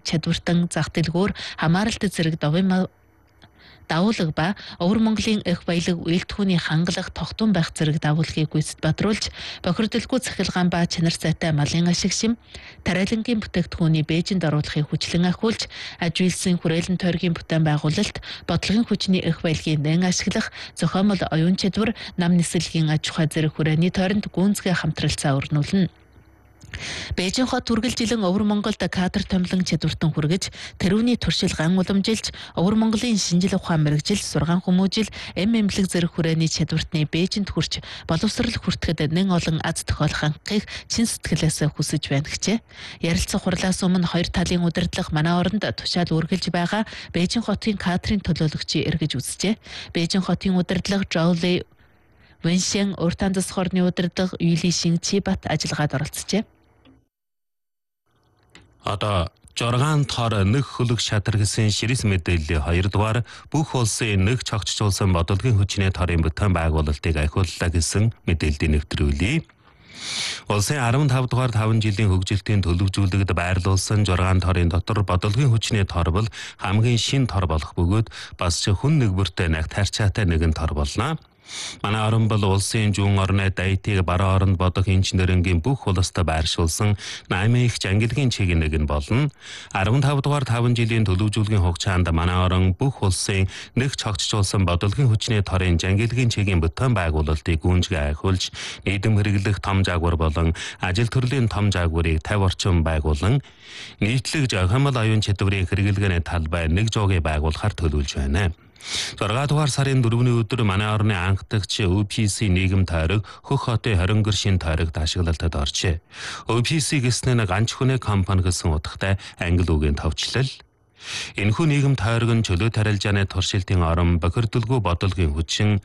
чадвартан зах дэлгүүр хамааралтай зэрэг давуулга ба Өвөр Монголын их баялаг үйлдвэрийн хангалах тогтун байх зэрэг давуулгыг гүйцэд бадруулж, бохирдолгүй цахилгаан ба чанар сайтай малын ашиг шим, тариалангийн бүтээгдэхүүний Бээжинд оруулахыг хүчлэн ахиулж, аж үйлсийн хүрээлэн тойргийн бүтээн байгуулалт, бодлогын хүчний их баялагын нэн ашиглах, зохиомол оюун чадвар, нам нисэлгийн аж ахуй зэрэг хүрээний тойронд гүнзгий хамтралцаа өрнүүлнэ. Бээжин хот үргэлжилэн Өвөр Монголд кадр томлон чадвартан хүргэж, тэрүүний туршил ган уламжилж, Өвөр Монголын шинжил ухаан мэрэгжил, сургаан хүмүүжил, эмэмлэг зэрэг хүрээний чадвартны Бээжинд хүрч, боловсрал хүртэхэд нэн олон аз тохиолох хангахыг чин сэтгэлээс хүсэж байна гэжээ. Ярилцах хурлаас өмнө хоёр талын удирдлага манай оронд тушаал үргэлж байгаа Бээжин хотын кадрын төлөөлөгчийг эргэж үзжээ. Бээжин хотын удирдлага Жоули Вэншэн, Уртан засаг орны удирдлага Юли Шинчибат ажиллагаад оролцжээ. Одоо 6 тоор нэг хөлөг шадар гэсэн ширээс мэдээллийн 2 дугаар бүх улсын нэг цогцжуулсан бодлогын хүчний торын бүтээн байгуулалтыг ахиуллаа гэсэн мэдээллийг нэвтрүүлье. Улсын 15 дугаар 5 жилийн хөгжилтийн төлөвлөжүүлэгт байрлуулсан 6 торын дотор бодлогын хүчний тор бол хамгийн шин тор болох бөгөөд бас ч хүн нэгбэртэй нягт харьцаатай нэгэн тор болно. Манай орон бол улсын зүүн орны дайтыг бараа оронд бодох инженерингийн бүх улстай байршуулсан 8 их ангилгын чигийн нэг нь болно. 15 дугаар 5 жилийн төлөвлөжүүлгийн хугацаанд манай орон бүх улсын нэг цогцжуулсан бодлогын хүчний торын ангилгын чигийн бүтээн байгуулалтыг гүнзгий ахиулж, нийтэм хэрэглэх том жагвар болон ажил төрлийн том жагварыг 50 орчим байгуулан, нийтлэг зохиомол оюун чадварыг хэрэглэгээний талбай 100-ыг байгуулахаар төлөвлөж байна. 6 дугаар сарын 4-ний өдөр манай орны анхдагч OPC нийгэм тойрог Хөх хотын 20 гэршин тойрогт ашиглалтад оржээ. OPC гэснээр ганц хүний компани гэсэн утгатай англи үгийн товчлол. Энэхүү нийгэм тойрог нь чөлөө тарилжааны туршилтын орон, бохирдолгүй бодлогын хүчин,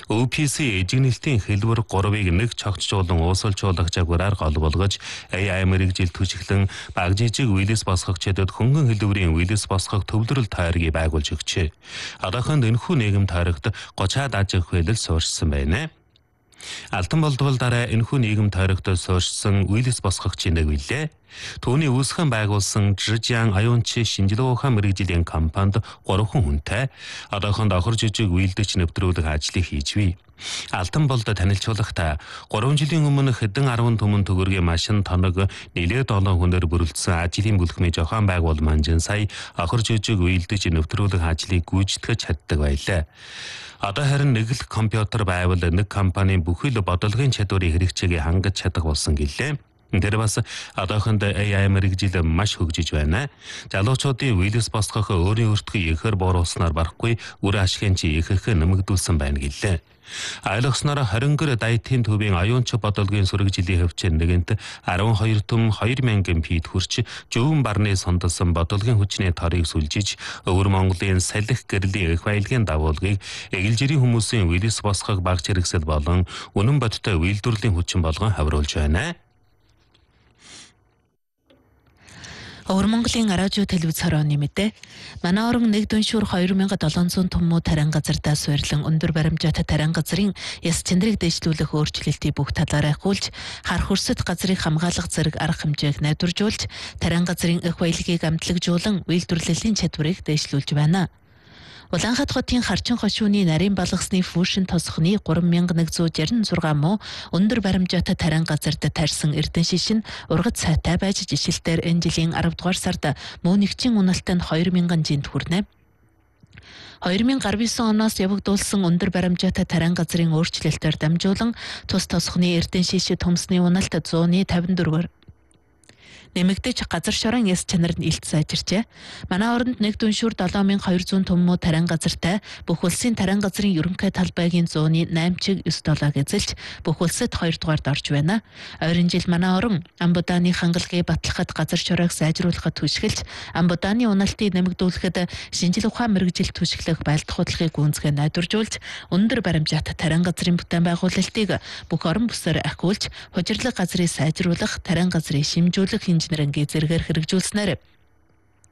OPC эжигнэлтийн хэлбэр 3-ыг нэг цогцжуулан уусалжуулах жагвараар гол болгож, AI мэрэгжил түшиглэн баг жижиг үйлс босгогчдод хөнгөн хэлбэрийн үйлс босгох төвлөрөл тойргийг байгуулж өгчээ. Одоохонд энэхүү нийгэм тойрогт 30-аад аж ахуй хэлэл суурьшсан байна. Алтан болдгол дараа энэхүү нийгэм тойрогт суурьшсан үйлс босгогчийн нэг билээ. Түүний үүсгэн байгуулсан Жижиан аюунчи шинжилгээ ухаан мэрэгжлийн компанид 3 хүнтэй одоохонд охор жижиг үйлдвэрч нэвтрүүлэх ажлыг хийж бий. Алтан болд танилцуулахдаа 3 жилийн өмнө хэдэн 10 түмэн төгрөгийн машин тоног нэлээд олон хүнээр бүрэлдсэн ажлын бүлхмийн зохион байгуулман сая охор жижиг үйлдвэрч нэвтрүүлэх ажлыг гүйцэтгэж чаддаг байлаа. Одоо харин нэг л компьютер байвал нэг компанийн бүхэл бодлогын чадварыг хэрэгцээгээ хангаж чадах болсон гэлээ. Тэр бас одоохонд AI мэрэгжил маш хөгжиж байна. Залуучуудын вирус босгох өөрийн өртгөө ихээр бууруулснаар барахгүй үр ашигын чи их нэмэгдүүлсэн байна гэлээ. Айлгснаар 20 гэр дайтын төвийн аюунч бодлогын сүрэг жилийн хөвчөнд нэгэнт 12 түм 2000 фит хүрч жүүн барны сондолсон бодлогын хүчний торыг сүлжиж Өвөр Монголын салхи гэрлийн их баялагын давуулгыг эгэлжирийн хүмүүсийн вирус босгох баг зэрэгсэл болон үнэн бодтой үйлдвэрлэлийн хүчин болгон хавруулж байна. Өвөр Монголын радио телевиз хорооны мэдээ. Манай орон нэг дүншүүр 2700 түмүү таран газардаа суйрлан өндөр баримжаатай таран газрын яс чанарыг дэвшлүүлэх өөрчлөлтийг бүх талаараа ахиулж, хар хөрсөд газрыг хамгаалах зэрэг арга хэмжээг найдваржуулж, таран газрын их баялагийг амтлагжуулан үйлдвэрлэлийн чадварыг дэвшлүүлж байна. Улаанхат хотын харчин хошууны нарийн балгасны фүүшин тосхны 3166 муу өндөр баримжаатай таран газарт тарьсан эрдэн шишин ургад сайтай байж жишилтээр энэ жилийн 10 дугаар сард муу нэгчин уналтанд 2000 жинт хүрнэ. 2019 оноос явагдуулсан өндөр баримжаатай таран газрын өөрчлөлтөөр дамжуулан тус тосхны эрдэн шиши төмсний уналт 154-ээр нэмэгдэж газар шорон яс чанар нь илт сайжирчээ. Манай оронд нэг дүншүүр 7200 түмүү таран газартай бүх улсын таран газрын ерөнхий талбайгийн 108 чиг 9 долоо эзэлж бүх улсад 2 дугаард орж байна. Ойрын жил манай орон амбудааны хангалгыг батлахад газар шороог сайжруулахад түшгэлж, амбудааны уналтыг нэмэгдүүлэхэд шинжил ухаан мэрэгжил түшиглэх байлдах худлыг гүнзгий найдваржуулж, өндөр баримжаатай таран газрын бүтээн байгуулалтыг бүх орон бүсээр ахиулж, хужирлаг газрыг сайжруулах, таран газрыг шимжүүлэх инженерингийн зэрэгээр хэрэгжүүлснээр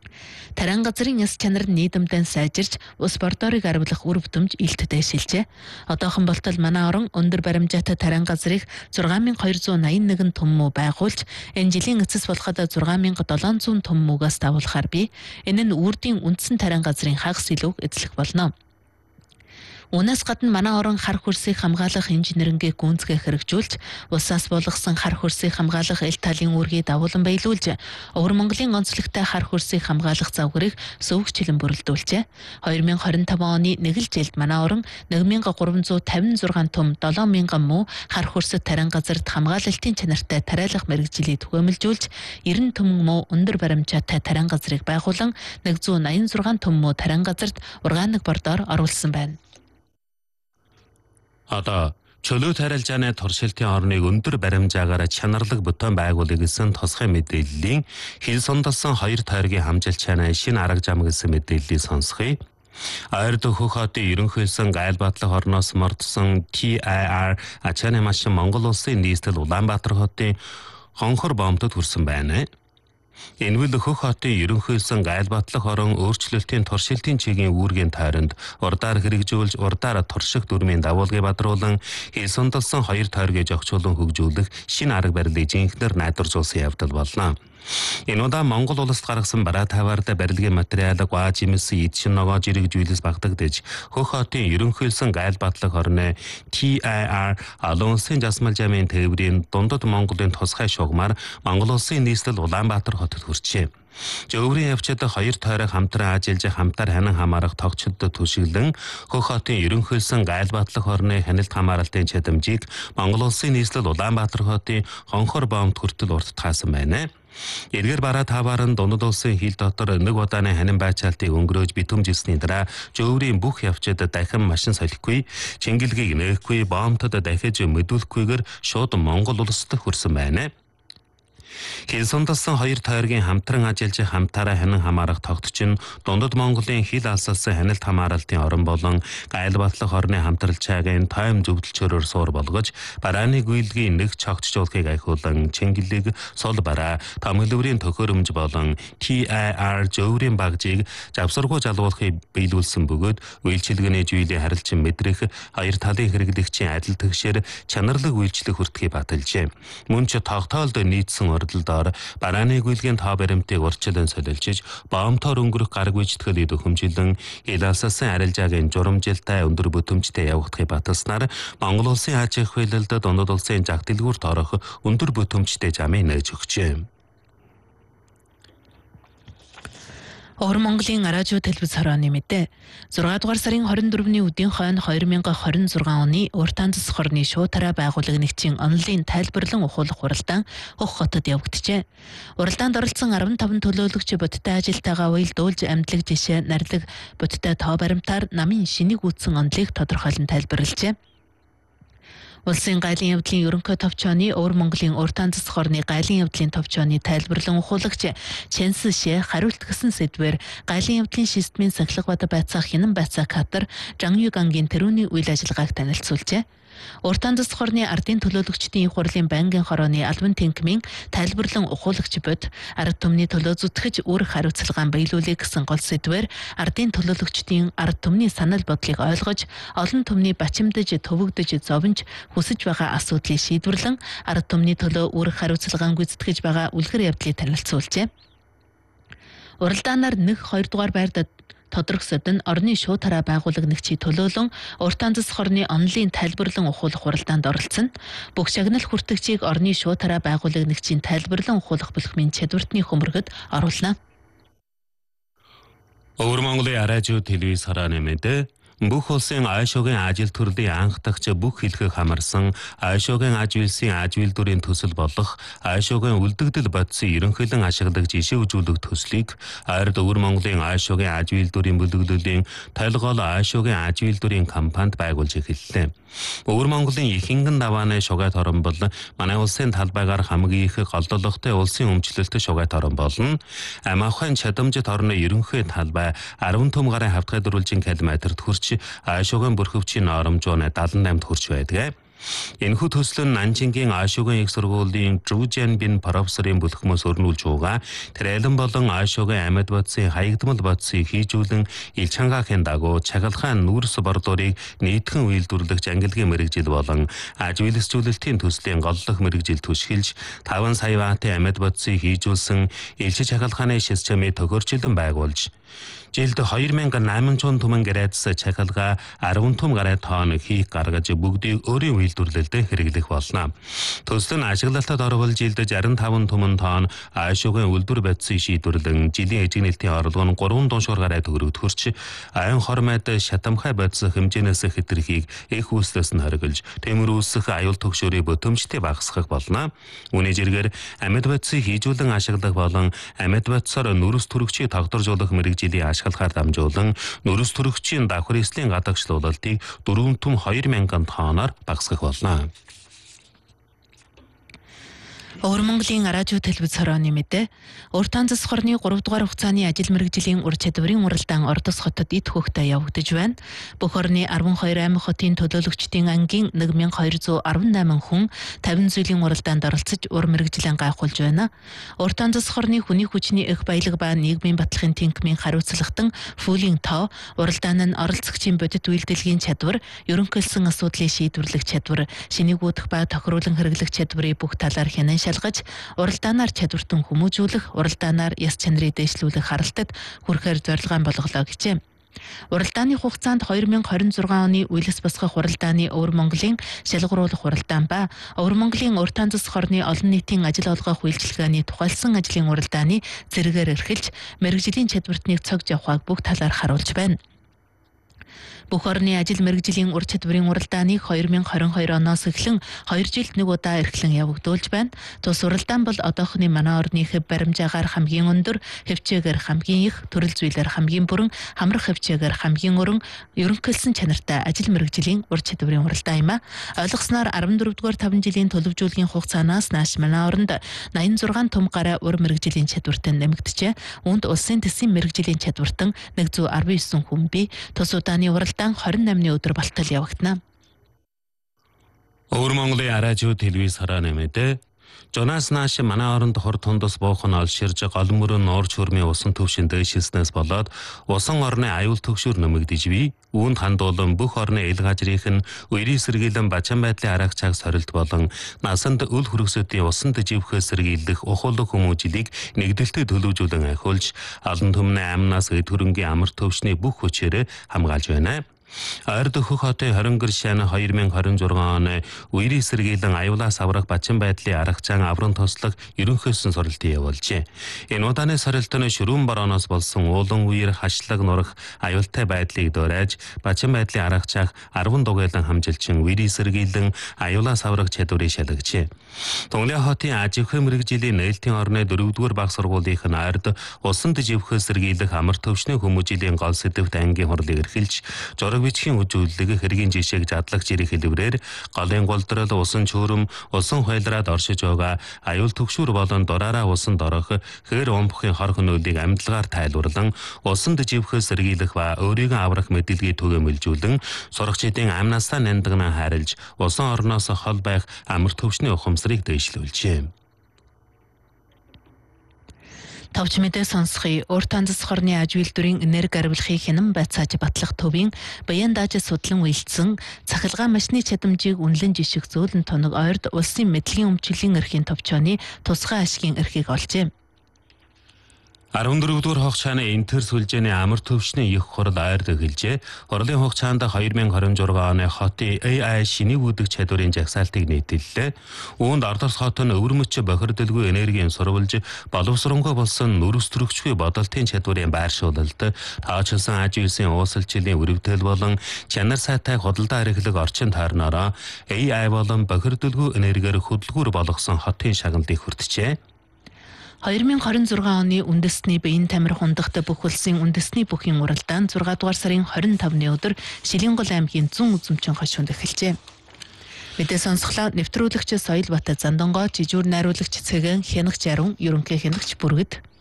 Тарайн газрын яс чанар нийгэмдэн сайжирч ус бордорыг арвлах үр бүтэмж илттэй шилжээ. Одоохон болтол манай орон өндөр баримжаатай тарайн газрыг 6281 том муу байгуулж, энэ жилийн эцэс болоход 6700 том муугаас давуулахаар бий. Энэ нь үрдийн үндсэн тарайн газрын хагас илүүг эзлэх болно. Унаас гадна манай орон хар хөрсийг хамгаалах инженерингээ гүнзгий хэрэгжүүлж, усаас болгосон хар хөрсийг хамгаалах ил талын үүргийг давуулан баялуулж, Өвөр Монголын онцлогтой хар хөрсийг хамгаалах загварыг сөвөгчлөн бүрэлдүүлжээ. 2025 оны нэг л жилд манай орон 1356 том 7000 муу хар хөрсөд тарайн газарт хамгаалалтын чанартай тариалах мэргэжилийг түгээмэлжүүлж, 90 том муу өндөр баримжаатай тарайн газрыг байгуулан 186 том муу тарайн газарт органик бордоор оруулсан байна. Одоо чөлөө тарилжааны туршилтын орныг өндөр баримжаагаар чанарлаг бүтээн байгуулъя гэсэн тусгай мэдээллийн хил сундалсан 2 тойргийн хамжилт чанаа шинэ арга зам гэсэн мэдээллийг сонсгоё. Ойрд Хөх хотын ерөнхийлсөн Гайл Батлах орноос мордсон TIR ачааны машин Монгол улсын нийслэл Улаанбаатар хотын Хонхор бомтод хүрсэн байна. Энэ Хөх хотын ерөнхийлсөн Гайл Батлах орон өөрчлөлтийн туршилтын чигийн үүргийн тойронд урдаар хэрэгжүүлж урдаар турших дүрмийн дагуулгыг бадруулан хил сундалсан 2 тойргийг зохицуулан хөгжүүлэх шинэ арга барилыг жинхэнээр найдваржуулсан явдал болно. Энэ удаа Монгол улсад гаргасан бараа таваарда барилгын материал гуаж имсэн эд шин ногоо жирэгжүүлээс багтагдж Хөх хотын ерөнхийлсөн Гайл Батлах орны TIR олон улсын жасмал жамын тээврийн дундад Монголын тусгай шугамар Монгол улсын нийслэл Улаанбаатар хотод хүрчээ. Жөврийн явцад 2 тойрог хамтран ажиллаж хамтаар ханан хамаарах тогтчдод түшиглэн Хөх хотын ерөнхийлсөн Гайл Батлах орны хяналт хамааралтын чадамжийг Монгол улсын нийслэл Улаанбаатар хотын Хонхор бомт хүртэл уртдгаасан байна. Эдгээр бараа таваар нь дундад улсын хил дотор нэг удааны ханин байцаалтыг өнгөрөөж битүүмжилсний дараа жөврийн бүх явцад дахин машин солихгүй, чингэлгийг нээхгүй, бомтод дахиж мэдүүлэхгүйгээр шууд Монгол улсад хүрсэн байна. Хил сундалсан 2 тойргийн хамтран ажиллаж хамтаараа ханин хамаарах тогтч нь дундад Монголын хил алсалсан хяналт хамааралтын орон болон Гайл Батлах орны хамтралчаагийн тойм зөвдөлчөөрөөр суур болгож барааны гүйлгийн нэг цогцжуулахыг ахиулан чингэлэг сул бараа том хөлбөрийн төхөөрөмж болон TIR жөврийн багжийг завсаргуу жалгуулахыг биелүүлсэн бөгөөд үйлчилгээний жүйлийн харилцан мэдрэх 2 талын хэрэглэгчийн адил тэгшээр чанарлаг үйлчлэх хүртхийг баталжээ. Мөн ч тогтоолд нийцсэн доор барааны гүйлгийн тоо баримтыг урьдчилан солилжиж бомтоор өнгөрөх гараг үйтгэл идөхөмжилэн илаассан арилжаагийн журамжилтай өндөр бүтэмжтэй явагдахыг баталснаар Монгол улсын аж ахуй хөлөлд дундад улсын зах дэлгүүрт орох өндөр бүтэмжтэй замыг нээж өгчээ. Өвөр Монголын радио телевиз хорооны мэдээ 6 дугаар сарын 24-ний үдийн хойно 2026 оны Уртан засах хорны шуутараа байгууллага нэгжийн онлайн тайлбарлан ухуулах уралдаан Хөх хотод явагдажээ. Уралдаанд оролцсон 15 төлөөлөгч бодиттой ажилтайгаа уялдуулж амтлаг жишээ нарлаг бодиттой тоо баримтаар намын шинийг үүссэн онолыг тодорхойлон тайлбарлажээ. Улсын гайлын явдлын ерөнхий товчооны Өвөр Монголын Уртан засах хорны гайлын явдлын товчооны тайлбарлан ухуулагч Чэнсэн Шэ хариулт гэсэн сэдвээр гайлын явдлын шистмийн сахилга бата байцаах хянан байцаа катар Жаню гангийн тэрүүний үйл ажиллагааг танилцуулжээ. Уртан засах хорны ардын төлөөлөгчдийн их хурлын байнгын хорооны албан тэнхимийн тайлбарлан ухуулагч бод ард түмний төлөө зүтгэж үүрэг хариуцлагаан баялуулъя гэсэн гол сэдвээр ардын төлөөлөгчдийн ард түмний санал бодлыг ойлгож олон түмний бачимдаж төвөгдөж зовж хүсэж байгаа асуудлыг шийдвэрлэн ард түмний төлөө үүрэг хариуцлагаан гүйцэтгэж байгаа үлгэр явдлыг танилцуулжээ. Уралдаанаар 1-2 дугаар байрд тодорхойсод нь орны шуутараа байгууллага нэгжийн төлөөлөн Уртан засах хорны онлайн тайлбарлан ухуулах уралдаанд оролцсон. Бүх шагнал хүртэгчийг орны шуутараа байгууллага нэгжийн тайлбарлан ухуулах бүлхмийн чадвартны хөмөргөд оруулна. Өвөр Монголын радио телевиз хорооны мэдээ бүх улсын айшуугийн ажил төрлийг анхдагч бүх хэлхэг хамарсан айшуугийн аж үйлсийн аж үйлдвэрийн төсөл болох айшуугийн үлдэгдэл бодисын ерөнхийлөн ашигладаг жишээ үзүүлэх төслийг ойрд Өвөр Монголын айшуугийн аж үйлдвэрийн бүлэглэлийн толгоол айшуугийн аж үйлдвэрийн компанид байгуулж эхэллээ. Өвөр Монголын ихэнхэн давааны шугайт орон бол манай улсын талбайгаар хамгийн их голдолготой улсын өмчлөлтөд шугайт орон болно. Амаахын чадамжит орны ерөнхий талбай 10 том гарын хавтгай дөрвөлжин километрт хүрч айшуугийн бүрхөвчийн норомжууны 78-д хүрч байдаг. Энэхүү төсөл нь Нанжингийн Аашуугын их сургуулийн Жужан Бин профессорын бүлхмөөс өрнүүлж байгаа. Тэр алан болон Аашуугын амьд бодисын хаягдмал бодисыг хийжүүлэн ил чангаахын дагуу чагалгаан нүүрс борлуурыг нийтхэн үйлдвэрлэгч ангилгын мэрэгжил болон аж үйлсжүүлэлтийн төслийн голлох мэрэгжил түшгэлж 5 сая ваттын амьд бодисыг хийжүүлсэн элчиж чагалгааны шис чамыг тохиорчлон байгуулж жилд 2800 түмэн градус чахалга 10 түм гаруй тонн хийх гаргаж бүгдийг өөрийн үйлдвэрлэлд хэрэглэх болно. Төсөл нь ашиглалтад орвол жилд 65 түмэн тонн аашуугын үлдвэр бодисыг шийдвэрлэн жилийн эжигнэлтийн орлого нь 3 дуушуур гаруй төгрөгдөхөрч айн хормойд шатамхай бодис хэмжээнээс хэтэрхийг их үүслээс нь хориглож төмөр үүсэх аюул төгшөөрийн бүтэмжтэй багасгах болно. Үүний зэргээр амьд бодисыг хийжүүлэн ашиглах болон амьд бодисоор нүрс төрөгчийг тогтворжуулах мэрэгжлийн ашиглахаар дамжуулан нүрс төрөгчийн давхар эслийн гадагшлуулалтыг 4 түм 2000 тонноор багасгах болно. Өвөр Монголын радио телевиз хорооны мэдээ урт танзас хорны 3 дугаар хугацааны ажил мэргэжлийн ур чадварын уралдаан Ордос хотод эд хөвгтэй явагдаж байна. Бүх орны 12 аймаг хотын төлөөлөгчдийн ангийн 1218 хүн 50 зүйлийн уралдаанд оролцож ур мэргэжлэн гайхуулж байна. Урт танзас хорны хүний хүчний их баялаг ба нийгмийн баталгын тэнхимийн хариуцлагатан фүүлийн тоо уралдаан нь оролцогчийн бодит үйлдэлгийн чадвар, ерөнхийлсөн асуудлыг шийдвэрлэх чадвар, шинийг үүдэх ба тохируулан хэрэглэх чадварыг бүх талаар хянан шалгаж уралдаанаар чадвартан хүмүүжүүлэх, уралдаанаар яс чанарыг дэвшлүүлэх харалтад хүрэхээр зорилгоо болголоо гэжээ. Уралдааны хугацаанд 2026 оны үйлс босгох уралдааны Өвөр Монголын шалгаруулах уралдаан ба Өвөр Монголын урт танзас хорны олон нийтийн ажил олгох үйлчилгээний тухайлсан ажлын уралдааны зэрэгээр эрхэлж мэргэжлийн чадвартныг цогж явахыг бүх талаар харуулж байна. Бүх орны ажил мэргэжлийн ур чадварын уралдааныг 2022 оноос эхлэн 2 жилд нэг удаа эрхлэн явагдуулж байна. Тус уралдаан бол одоохны манай орны хэв баримжаагаар хамгийн өндөр, хэвчээгээр хамгийн их, төрөл зүйлээр хамгийн бүрэн, хамрах хэвчээгээр хамгийн өрөн, ерөнхийлсөн чанартай ажил мэргэжлийн ур чадварын уралдаан юм а. Ойлгосноор 14-р 5 жилийн төлөвжүүлгийн хугацаанаас нааш манай оронд 86 түм гаруй ур мэргэжлийн чадвартай нэмэгдэжээ. Үүнд улсын төсвийн мэргэжлийн чадвартан 119 хүн бий. Тус удааны уралдаан 28-ны өдөр болтол явагдана. Өвөр Монголын радио телевиз хорооны мэдээ Жонаас нааш манай оронд хор тундас буухан олширж гол мөрөн орч хөрмийн усан төвшин дэвшилснээс болоод усан орны аюул төгшөр нэмэгдэж бий. Үүнд хандуулан бүх орны ил газрынх нь үерийн сэргийлэн бачаан байдлын арга цаг сорилт болон насанд үл хөрөсөдийн усан дэживхээс сэргийлэх ухуулаг хүмүүжлийг нэгдэлтэд төлөвжүүлэн ахиулж алан түмний амнаас эд хөрөнгийн амар төвшний бүх хүчээр хамгаалж байна. Орд хөх хотын 20 гэршин 2026 оны үерийн сэргийлэн аюулаас аврах бачаан байдлын аргачаан авран тослог ерөнхийлсөн сорилтыг явуулжээ. Энэ удааны сорилт нь ширүүн борооноос болсон уулан үер хашлаг нурах аюултай байдлыг дуурайж бачаан байдлын аргачаах 10 дугуйлан хамжилчин үерийн сэргийлэн аюулаас аврах чадварыг шалгажээ. Тунгалин хотын аж ахуйн мэргэжлийн нээлтийн орны 4-р баг сургуулийн орд усан дэживхээс сэргийлэх амар төвшний хүмүүжлийн гол сэдвт ангийн хурлыг эрхэлж бичгийн үжүүлэлэг хэргийн жишээг задлагч ирэх хэлбэрээр голын голдрол усан чөөрөм усан хуйлраад оршиж байгаа аюул төгшүүр болон дураараа усанд орох хэр умбахын хор хөнөөлийг амьдлагаар тайлбарлан усан дэживхээс сэргийлэх ба өөрийгөө аврах мэдээллийг түгээмэлжүүлэн сурагчдын амнасаа нандагнан хайрлж усан орноос хол байх амар төвшний ухамсарыг дэвшлүүлжээ. Товч мэдээ сонсхий урт танзас хорны аж үйлдвэрийн энерги арвилахыг хянан байцааж батлах төвийн баян дааж судлан үйлдсэн цахилгаан машины чадамжийг үнэлэн жишг зөөлөн тоног ойрд улсын мэдлэгийн өмчлөлийн эрхийн товчооны тусгай ашигын эрхийг олжээ. 14-р хугацааны интер сүлжээний амар төвшний их хурал ойрд эхэлжээ. Хурлын хугацаанд 2026 оны хотын AI шинийг үүдэх чадварын жагсаалтыг нийтэллээ. Үүнд Ордос хот нь өвөрмөч бохирдолгүй энергийн сурвалж боловсронгуй болсон нүрс төрөгчгүй бодолтын чадварын байршуулалт, тооцолсон аж үйлсийн уусалчлалын өрөвдөл болон чанар сайтай худалдаа эрхлэг орчин тойрноороо AI болон бохирдолгүй энергиэр хөдөлгүүр болгосон хотын шагналыг хүртжээ. 2026 оны үндэсний биеийн тамир хундахт бүх улсын үндэсний бүхийн уралдаан 6 дугаар сарын 25-ны өдөр Шилэнгол аймгийн зүүн үзэмчин хошуунд эхэлжээ. Мэдээ сонсголоо нэвтрүүлэгч Соёл Бат Зандонгоо, жижүүр найруулагч Цэгэн, хянагч Арун, ерөнхий хянагч Бүргэд